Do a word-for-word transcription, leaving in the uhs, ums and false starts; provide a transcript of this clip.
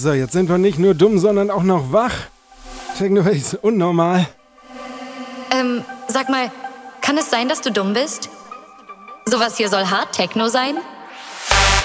So, jetzt sind wir nicht nur dumm, sondern auch noch wach. Techno ist unnormal. Ähm, sag mal, kann es sein, dass du dumm bist? Sowas hier soll hart Techno sein?